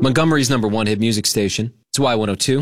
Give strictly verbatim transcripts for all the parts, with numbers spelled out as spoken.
Montgomery's number one hit music station. It's Y one oh two.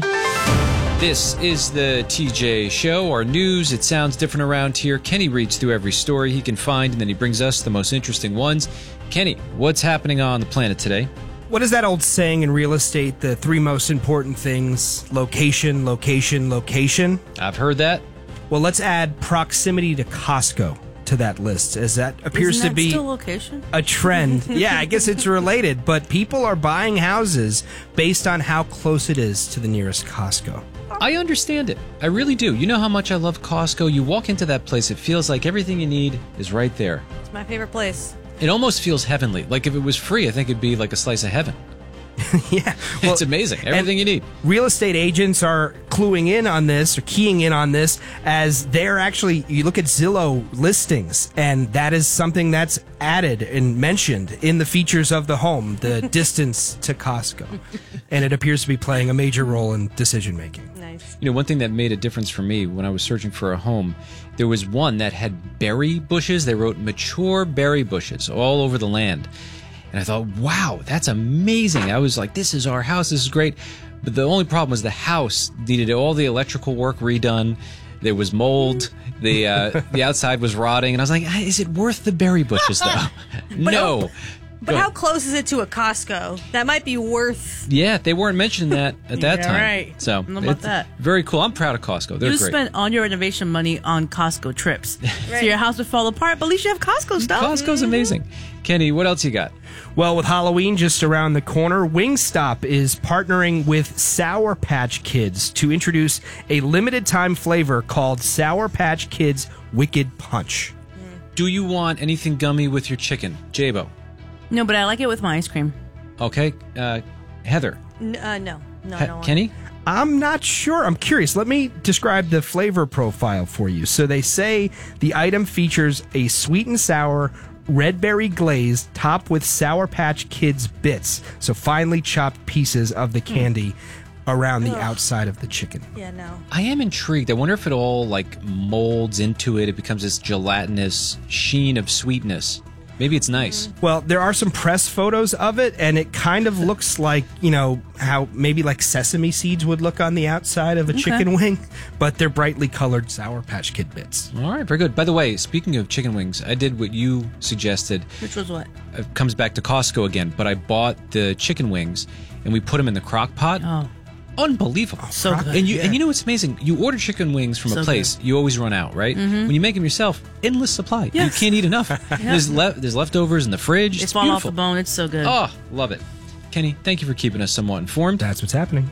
This is the T J Show, our news. It sounds different around here. Kenny reads through every story he can find, and then he brings us the most interesting ones. Kenny, what's happening on the planet today? What is that old saying in real estate? The three most important things: location, location, location. I've heard that. Well, let's add proximity to Costco to that list, as that appears Isn't to that be still location? a trend. Yeah, I guess it's related, but people are buying houses based on how close it is to the nearest Costco. I understand it. I really do. You know how much I love Costco? You walk into that place, it feels like everything you need is right there. It's my favorite place. It almost feels heavenly. Like if it was free, I think it'd be like a slice of heaven. Yeah. Well, it's amazing. Everything you need. Real estate agents are cluing in on this, or keying in on this, as they're actually, you look at Zillow listings, and that is something that's added and mentioned in the features of the home, the distance to Costco. And it appears to be playing a major role in decision making. Nice. You know, one thing that made a difference for me when I was searching for a home, there was one that had berry bushes. They wrote mature berry bushes all over the land. And I thought, wow, that's amazing. I was like, this is our house. This is great. But the only problem was the house needed all the electrical work redone. There was mold. The uh, the outside was rotting. And I was like, is it worth the berry bushes, though? No. But how close is it to a Costco? That might be worth... Yeah, they weren't mentioning that at that Yeah, time. right. So I don't know about it's that. Very cool. I'm proud of Costco. They're You great. spent all your renovation money on Costco trips. Right. So your house would fall apart, but at least you have Costco stuff. Costco's amazing. Kenny, what else you got? Well, with Halloween just around the corner, Wingstop is partnering with Sour Patch Kids to introduce a limited-time flavor called Sour Patch Kids Wicked Punch. Do you want anything gummy with your chicken? Jabo. No, but I like it with my ice cream. Okay. Uh, Heather. N- uh, no. No, I He- don't want Kenny? I'm not sure. I'm curious. Let me describe the flavor profile for you. So they say the item features a sweet and sour red berry glaze topped with Sour Patch Kids bits, so finely chopped pieces of the candy around the outside of the chicken. Yeah, no. I am intrigued. I wonder if it all like molds into it. It becomes this gelatinous sheen of sweetness. Maybe it's nice. Well, there are some press photos of it, and it kind of looks like, you know, how maybe like sesame seeds would look on the outside of a chicken wing, but they're brightly colored Sour Patch Kid bits. All right, very good. By the way, speaking of chicken wings, I did what you suggested. Which was what? It comes back to Costco again, but I bought the chicken wings, and we put them in the crock pot. Oh. Unbelievable. So good. And you Yeah. and you know what's amazing? You order chicken wings from So a place, you always run out, right? Mm-hmm. When you make them yourself, endless supply. Yes. You can't eat enough. There's le- there's leftovers in the fridge. They It's fall off beautiful. the bone. It's so good. Oh, love it. Kenny, thank you for keeping us somewhat informed. That's what's happening.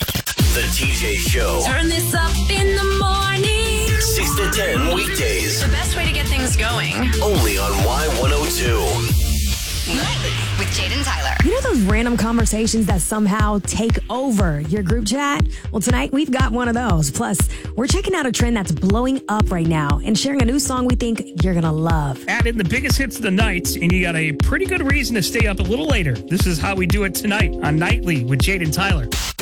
The T J Show. Turn this up in the morning. six to ten weekdays. The best way to get things going. Only on Y one oh two. Nightly with Jaden Tyler. You know those random conversations that somehow take over your group chat? Well, tonight we've got one of those. Plus, we're checking out a trend that's blowing up right now and sharing a new song we think you're going to love. Add in the biggest hits of the night, and you got a pretty good reason to stay up a little later. This is how we do it tonight on Nightly with Jaden Tyler.